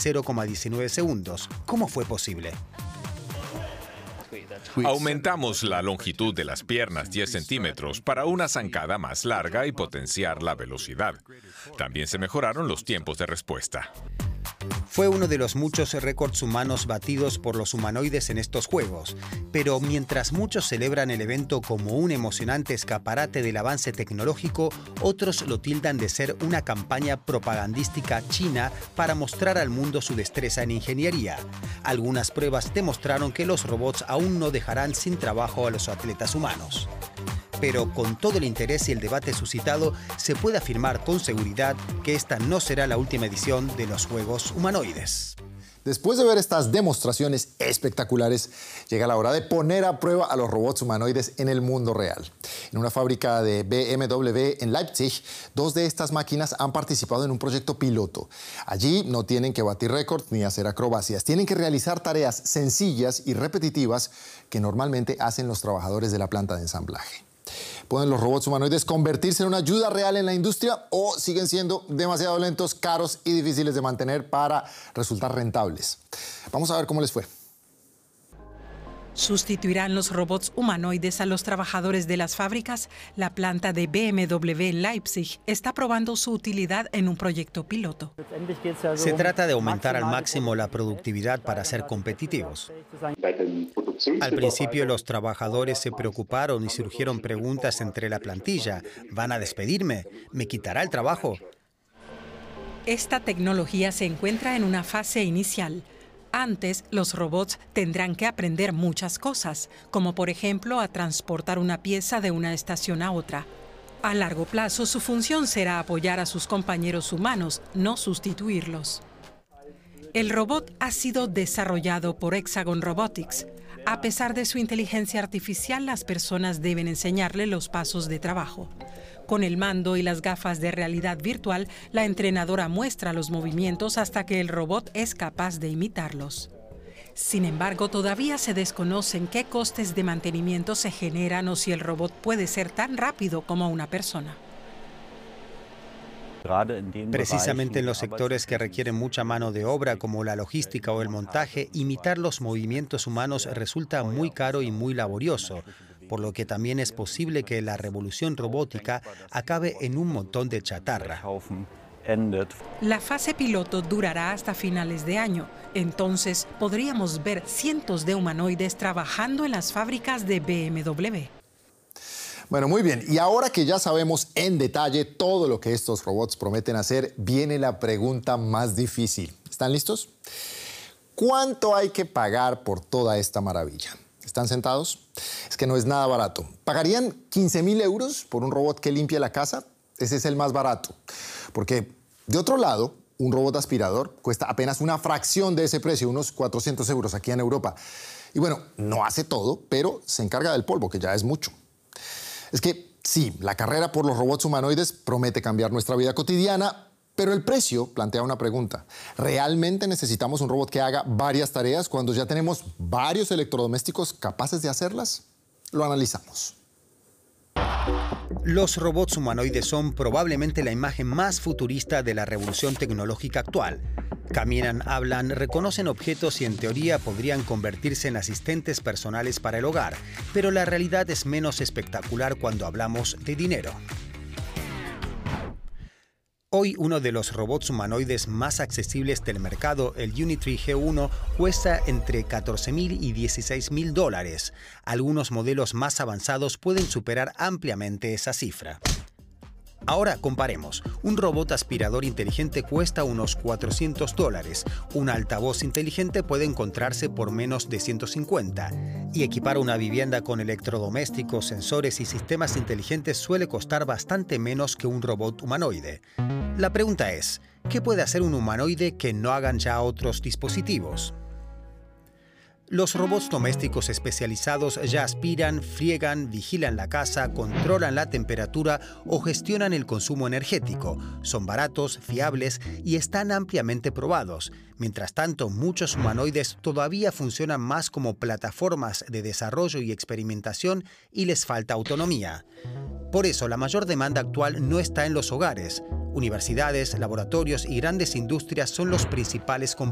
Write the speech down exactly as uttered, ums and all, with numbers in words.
cero coma diecinueve segundos. ¿Cómo fue posible? Aumentamos la longitud de las piernas diez centímetros para una zancada más larga y potenciar la velocidad. También se mejoraron los tiempos de respuesta. Fue uno de los muchos récords humanos batidos por los humanoides en estos juegos. Pero mientras muchos celebran el evento como un emocionante escaparate del avance tecnológico, otros lo tildan de ser una campaña propagandística china para mostrar al mundo su destreza en ingeniería. Algunas pruebas demostraron que los robots aún no dejarán sin trabajo a los atletas humanos. Pero con todo el interés y el debate suscitado, se puede afirmar con seguridad que esta no será la última edición de los Juegos Humanoides. Después de ver estas demostraciones espectaculares, llega la hora de poner a prueba a los robots humanoides en el mundo real. En una fábrica de B M W en Leipzig, dos de estas máquinas han participado en un proyecto piloto. Allí no tienen que batir récords ni hacer acrobacias, tienen que realizar tareas sencillas y repetitivas que normalmente hacen los trabajadores de la planta de ensamblaje. ¿Pueden los robots humanoides convertirse en una ayuda real en la industria o siguen siendo demasiado lentos, caros y difíciles de mantener para resultar rentables? Vamos a ver cómo les fue. ¿Sustituirán los robots humanoides a los trabajadores de las fábricas? La planta de B M W en Leipzig está probando su utilidad en un proyecto piloto. Se trata de aumentar al máximo la productividad para ser competitivos. Al principio los trabajadores se preocuparon y surgieron preguntas entre la plantilla. ¿Van a despedirme? ¿Me quitará el trabajo? Esta tecnología se encuentra en una fase inicial. Antes, los robots tendrán que aprender muchas cosas, como por ejemplo a transportar una pieza de una estación a otra. A largo plazo, su función será apoyar a sus compañeros humanos, no sustituirlos. El robot ha sido desarrollado por Hexagon Robotics. A pesar de su inteligencia artificial, las personas deben enseñarle los pasos de trabajo. Con el mando y las gafas de realidad virtual, la entrenadora muestra los movimientos hasta que el robot es capaz de imitarlos. Sin embargo, todavía se desconocen qué costes de mantenimiento se generan o si el robot puede ser tan rápido como una persona. Precisamente en los sectores que requieren mucha mano de obra, como la logística o el montaje, imitar los movimientos humanos resulta muy caro y muy laborioso, por lo que también es posible que la revolución robótica acabe en un montón de chatarra. La fase piloto durará hasta finales de año. Entonces podríamos ver cientos de humanoides trabajando en las fábricas de B M W. Bueno, muy bien. Y ahora que ya sabemos en detalle todo lo que estos robots prometen hacer, viene la pregunta más difícil. ¿Están listos? ¿Cuánto hay que pagar por toda esta maravilla? ¿Están sentados? Es que no es nada barato. ¿Pagarían quince mil euros por un robot que limpie la casa? Ese es el más barato. Porque, de otro lado, un robot aspirador cuesta apenas una fracción de ese precio, unos cuatrocientos euros aquí en Europa. Y bueno, no hace todo, pero se encarga del polvo, que ya es mucho. Es que sí, la carrera por los robots humanoides promete cambiar nuestra vida cotidiana, pero el precio plantea una pregunta. ¿Realmente necesitamos un robot que haga varias tareas cuando ya tenemos varios electrodomésticos capaces de hacerlas? Lo analizamos. Los robots humanoides son probablemente la imagen más futurista de la revolución tecnológica actual. Caminan, hablan, reconocen objetos y en teoría podrían convertirse en asistentes personales para el hogar, pero la realidad es menos espectacular cuando hablamos de dinero. Hoy uno de los robots humanoides más accesibles del mercado, el Unitree G uno, cuesta entre catorce mil y dieciséis mil dólares. Algunos modelos más avanzados pueden superar ampliamente esa cifra. Ahora comparemos. Un robot aspirador inteligente cuesta unos cuatrocientos dólares. Un altavoz inteligente puede encontrarse por menos de ciento cincuenta. Y equipar una vivienda con electrodomésticos, sensores y sistemas inteligentes suele costar bastante menos que un robot humanoide. La pregunta es, ¿qué puede hacer un humanoide que no hagan ya otros dispositivos? Los robots domésticos especializados ya aspiran, friegan, vigilan la casa, controlan la temperatura o gestionan el consumo energético. Son baratos, fiables y están ampliamente probados. Mientras tanto, muchos humanoides todavía funcionan más como plataformas de desarrollo y experimentación y les falta autonomía. Por eso, la mayor demanda actual no está en los hogares. Universidades, laboratorios y grandes industrias son los principales compradores.